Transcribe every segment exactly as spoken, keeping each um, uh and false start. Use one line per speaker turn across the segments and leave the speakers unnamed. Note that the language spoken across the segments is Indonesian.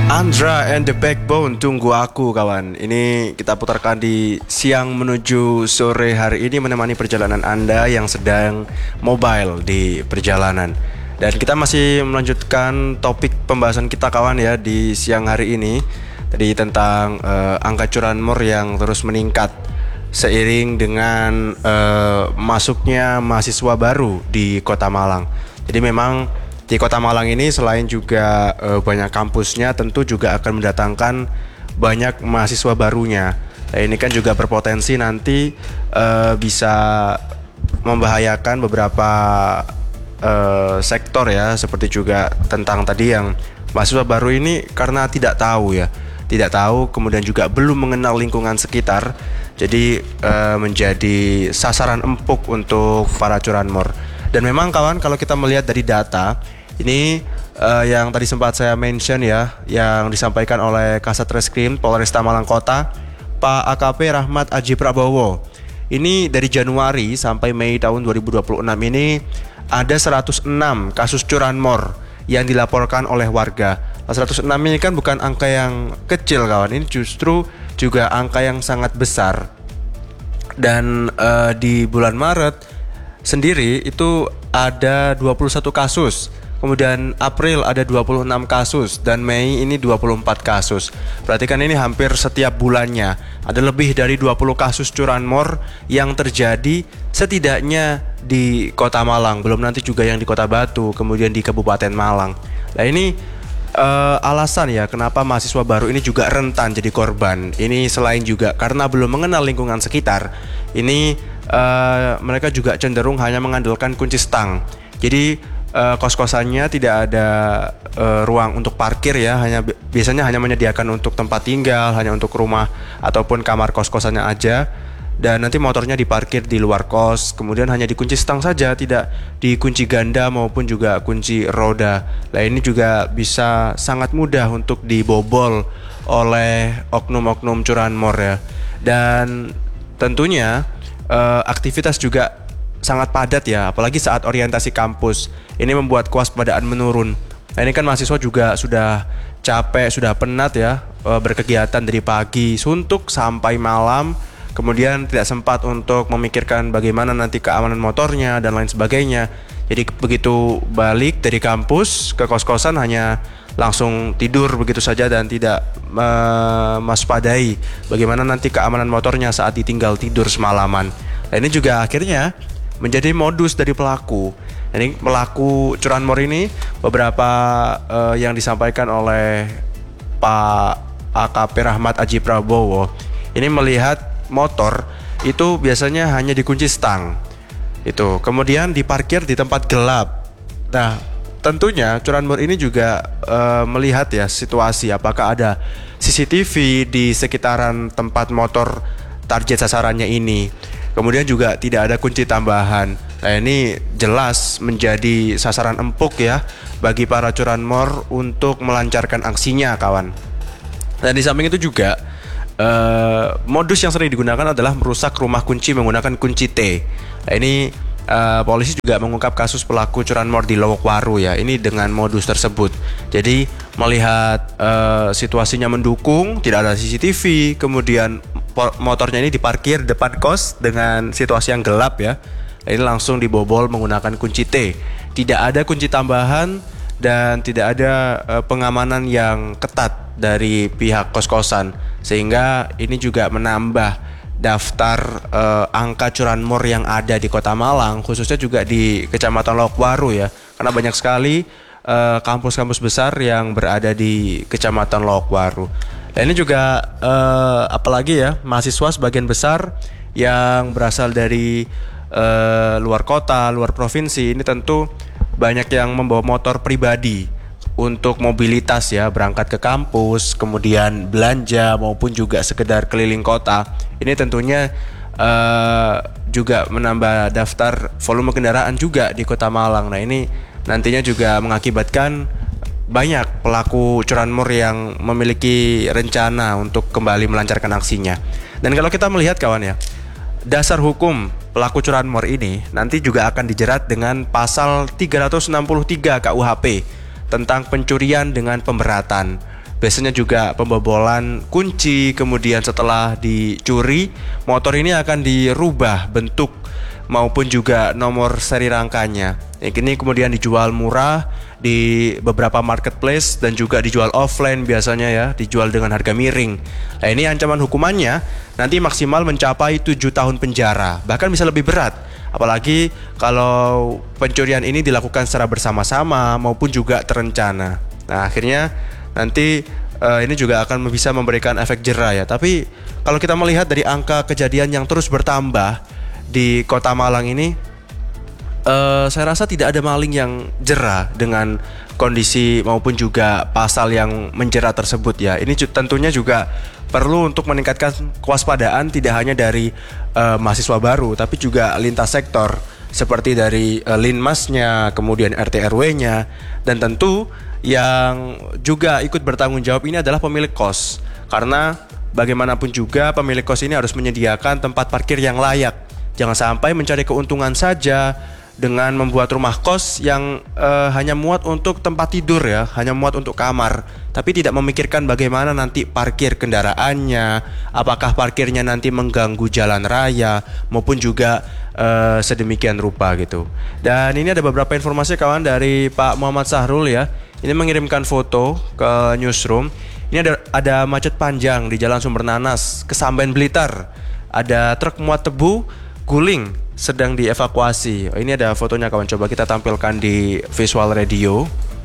Andra and the Backbone, tunggu aku kawan. Ini kita putarkan di siang menuju sore hari ini, menemani perjalanan Anda yang sedang mobile di perjalanan. Dan kita masih melanjutkan topik pembahasan kita kawan ya di siang hari ini. Tadi tentang uh, angka curanmor yang terus meningkat seiring dengan uh, masuknya mahasiswa baru di Kota Malang. Jadi memang di Kota Malang ini selain juga e, banyak kampusnya, tentu juga akan mendatangkan banyak mahasiswa barunya. Nah, ini kan juga berpotensi nanti e, bisa membahayakan beberapa e, sektor ya, seperti juga tentang tadi yang mahasiswa baru ini karena tidak tahu ya, tidak tahu kemudian juga belum mengenal lingkungan sekitar, jadi e, menjadi sasaran empuk untuk para curanmor. Dan memang kawan, kalau kita melihat dari data ini uh, yang tadi sempat saya mention ya, yang disampaikan oleh Kasat Reskrim Polresta Malang Kota, Pak A K P Rahmat Aji Prabowo. Ini dari Januari sampai Mei tahun dua ribu dua puluh enam ini ada seratus enam kasus curanmor yang dilaporkan oleh warga. Nah, seratus enam ini kan bukan angka yang kecil kawan, ini justru juga angka yang sangat besar. Dan uh, di bulan Maret sendiri itu ada dua puluh satu kasus. Kemudian April ada dua puluh enam kasus dan Mei ini dua puluh empat kasus. Berarti kan ini hampir setiap bulannya ada lebih dari dua puluh kasus curanmor yang terjadi setidaknya di Kota Malang. Belum nanti juga yang di Kota Batu, kemudian di Kabupaten Malang. Nah ini uh, alasan ya kenapa mahasiswa baru ini juga rentan jadi korban. Ini selain juga karena belum mengenal lingkungan sekitar, ini uh, mereka juga cenderung hanya mengandalkan kunci stang. Jadi Uh, kos-kosannya tidak ada uh, ruang untuk parkir ya, hanya biasanya hanya menyediakan untuk tempat tinggal, hanya untuk rumah ataupun kamar kos-kosannya aja. Dan nanti motornya diparkir di luar kos, kemudian hanya dikunci stang saja, tidak dikunci ganda maupun juga kunci roda. Nah ini juga bisa sangat mudah untuk dibobol oleh oknum-oknum curanmor ya. Dan tentunya uh, aktivitas juga sangat padat ya, apalagi saat orientasi kampus. Ini membuat kewaspadaan menurun. Nah ini kan mahasiswa juga sudah capek, sudah penat ya, berkegiatan dari pagi suntuk sampai malam, kemudian tidak sempat untuk memikirkan bagaimana nanti keamanan motornya dan lain sebagainya. Jadi begitu balik dari kampus ke kos-kosan hanya langsung tidur begitu saja dan tidak mewaspadai bagaimana nanti keamanan motornya saat ditinggal tidur semalaman. Nah ini juga akhirnya menjadi modus dari pelaku. Ini pelaku curanmor ini beberapa uh, yang disampaikan oleh Pak A K P Rahmat Aji Prabowo. Ini melihat motor itu biasanya hanya dikunci stang. Itu kemudian diparkir di tempat gelap. Nah, tentunya curanmor ini juga uh, melihat ya situasi apakah ada C C T V di sekitaran tempat motor target sasarannya ini. Kemudian juga tidak ada kunci tambahan. Nah ini jelas menjadi sasaran empuk ya bagi para curanmor untuk melancarkan aksinya kawan. Dan di samping itu juga uh, modus yang sering digunakan adalah merusak rumah kunci menggunakan kunci T. Nah ini uh, polisi juga mengungkap kasus pelaku curanmor di Lowokwaru ya. Ini dengan modus tersebut. Jadi melihat uh, situasinya mendukung, tidak ada C C T V, kemudian motornya ini diparkir depan kos dengan situasi yang gelap ya. Ini langsung dibobol menggunakan kunci T. Tidak ada kunci tambahan dan tidak ada uh, pengamanan yang ketat dari pihak kos-kosan, sehingga ini juga menambah daftar uh, angka curanmor yang ada di Kota Malang, khususnya juga di Kecamatan Lowokwaru ya. Karena banyak sekali uh, kampus-kampus besar yang berada di Kecamatan Lowokwaru. Dan ini juga uh, apalagi ya, mahasiswa sebagian besar yang berasal dari Uh, luar kota, luar provinsi, ini tentu banyak yang membawa motor pribadi untuk mobilitas ya, berangkat ke kampus, kemudian belanja maupun juga sekedar keliling kota. Ini tentunya uh, juga menambah daftar volume kendaraan juga di Kota Malang. Nah ini nantinya juga mengakibatkan banyak pelaku curanmor yang memiliki rencana untuk kembali melancarkan aksinya. Dan kalau kita melihat kawan ya, dasar hukum pelaku curanmor ini nanti juga akan dijerat dengan pasal tiga ratus enam puluh tiga K U H P tentang pencurian dengan pemberatan. Biasanya juga pembobolan kunci, kemudian setelah dicuri, motor ini akan dirubah bentuk maupun juga nomor seri rangkanya. Ini kemudian dijual murah di beberapa marketplace dan juga dijual offline biasanya ya, dijual dengan harga miring. Nah, ini ancaman hukumannya nanti maksimal mencapai tujuh tahun penjara, bahkan bisa lebih berat. Apalagi kalau pencurian ini dilakukan secara bersama-sama maupun juga terencana. Nah, akhirnya nanti uh, ini juga akan bisa memberikan efek jera ya. Tapi kalau kita melihat dari angka kejadian yang terus bertambah di Kota Malang ini, uh, saya rasa tidak ada maling yang jera dengan kondisi maupun juga pasal yang menjera tersebut ya. Ini tentunya juga perlu untuk meningkatkan kewaspadaan tidak hanya dari uh, mahasiswa baru, tapi juga lintas sektor seperti dari uh, Linmasnya, kemudian R T R W-nya, dan tentu yang juga ikut bertanggung jawab ini adalah pemilik kos. Karena bagaimanapun juga pemilik kos ini harus menyediakan tempat parkir yang layak. Jangan sampai mencari keuntungan saja dengan membuat rumah kos yang uh, hanya muat untuk tempat tidur ya, hanya muat untuk kamar, tapi tidak memikirkan bagaimana nanti parkir kendaraannya, apakah parkirnya nanti mengganggu jalan raya maupun juga uh, sedemikian rupa gitu. Dan ini ada beberapa informasi kawan dari Pak Muhammad Sahrul ya. Ini mengirimkan foto ke newsroom. Ini ada ada macet panjang di Jalan Sumber Nanas, Kesamben Blitar. Ada truk muat tebu guling sedang dievakuasi. Oh, ini ada fotonya kawan, coba kita tampilkan di visual radio.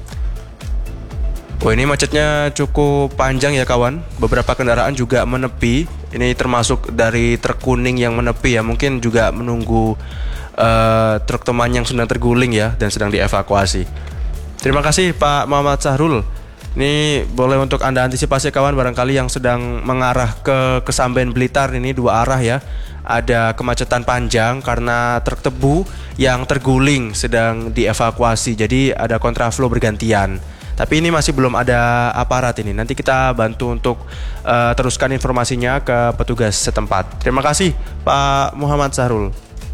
Oh, ini macetnya cukup panjang ya kawan. Beberapa kendaraan juga menepi. Ini termasuk dari truk kuning yang menepi ya. Mungkin juga menunggu uh, truk teman yang sedang terguling ya dan sedang dievakuasi. Terima kasih Pak Muhammad Sahrul. Ini boleh untuk Anda antisipasi kawan, barangkali yang sedang mengarah ke Kesamben Blitar, ini dua arah ya. Ada kemacetan panjang karena truk tebu yang terguling sedang dievakuasi. Jadi ada kontraflow bergantian. Tapi ini masih belum ada aparat ini. Nanti kita bantu untuk uh, teruskan informasinya ke petugas setempat. Terima kasih Pak Muhammad Sahrul.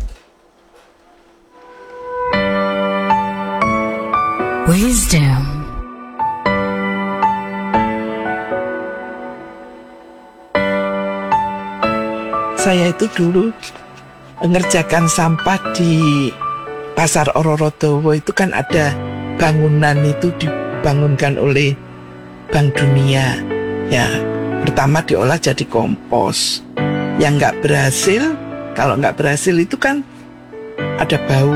Wisdom.
Saya itu dulu mengerjakan sampah di Pasar Ororodowo, itu kan ada bangunan itu dibangunkan oleh Bank Dunia. Ya, pertama diolah jadi kompos. Yang nggak berhasil, kalau nggak berhasil itu kan ada bau.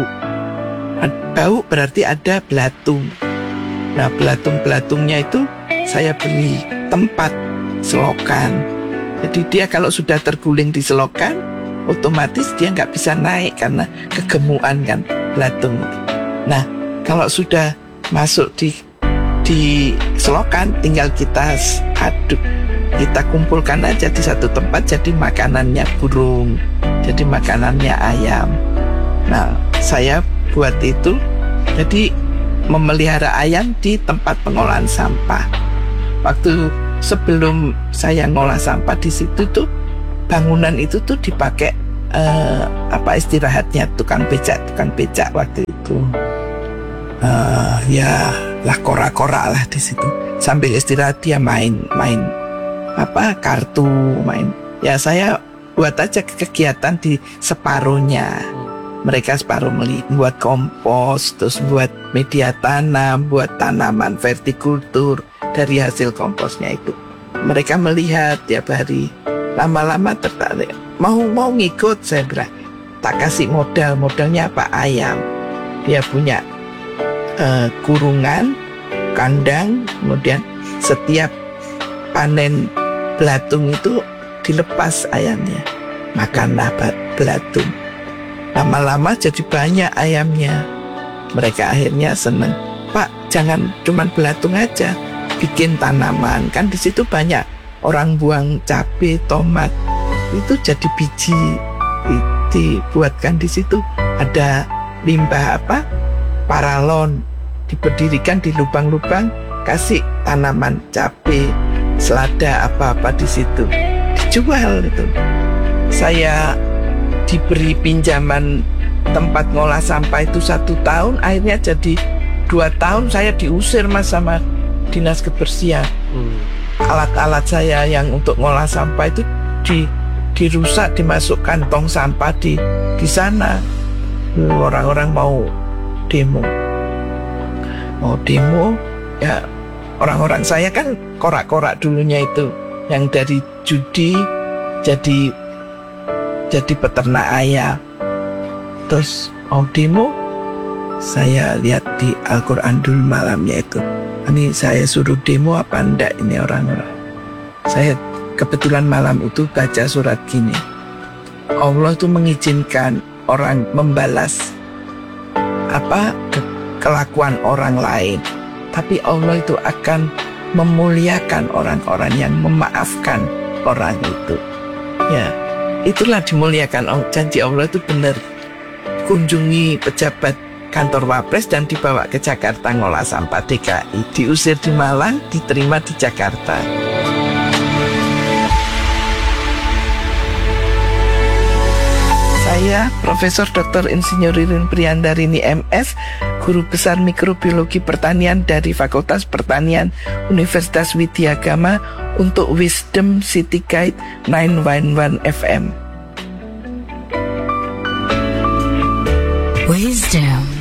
Bau berarti ada belatung. Nah, belatung-belatungnya itu saya beli tempat selokan. Jadi dia kalau sudah terguling di selokan, otomatis dia nggak bisa naik karena kegemukan kan belatung. Nah, kalau sudah masuk di di selokan, tinggal kita aduk, kita kumpulkan aja di satu tempat, jadi makanannya burung, jadi makanannya ayam. Nah, saya buat itu, jadi memelihara ayam di tempat pengolahan sampah. Waktu sebelum saya ngolah sampah di situ tuh, bangunan itu tuh dipakai eh, apa istirahatnya tukang becak, tukang becak waktu itu. Uh, ya lah kora-kora lah di situ. Sambil istirahat dia main-main apa kartu, main. Ya saya buat aja kegiatan di separuhnya. Mereka separuh membuat kompos, terus buat media tanam, buat tanaman vertikultur dari hasil komposnya itu. Mereka melihat tiap hari, lama-lama tertarik. Mau mau ngikut, saya bilang. Tak kasih modal, modalnya apa? Ayam. Dia punya uh, kurungan, kandang, kemudian setiap panen belatung itu dilepas ayamnya, makanlah belatung. Lama-lama jadi banyak ayamnya. Mereka akhirnya seneng. Pak, jangan cuma belatung aja, bikin tanaman. Kan di situ banyak orang buang cabai, tomat, itu jadi biji dibuatkan di situ. Ada limbah apa? Paralon, diberdirikan di lubang-lubang, kasih tanaman cabai, selada apa-apa di situ, dijual itu. Saya diberi pinjaman tempat ngolah sampah itu satu tahun, akhirnya jadi dua tahun saya diusir mas sama dinas kebersihan.
Hmm.
Alat-alat saya yang untuk ngolah sampah itu di dirusak, dimasukkan tong sampah di di sana. Orang-orang mau demo, mau demo ya. Orang-orang saya kan korak-korak dulunya itu, yang dari judi jadi jadi peternak ayam. Terus mau demo, saya lihat di Al-Quran dulu malamnya itu. Ini saya suruh demo apa enggak ini orang-orang. Saya kebetulan malam itu baca surat gini. Allah itu mengizinkan orang membalas apa ke- kelakuan orang lain. Tapi Allah itu akan memuliakan orang-orang yang memaafkan orang itu. Ya, itulah dimuliakan. Oh, janji Allah itu benar. Kunjungi pejabat kantor Wapres dan dibawa ke Jakarta ngolah sampah D K I. Diusir di Malang, diterima di Jakarta. Saya Profesor Doktor Insinyur Ririn Priyandarini M S, Guru Besar Mikrobiologi Pertanian dari Fakultas Pertanian Universitas Widyagama untuk Wisdom City Guide sembilan satu satu F M.
Wisdom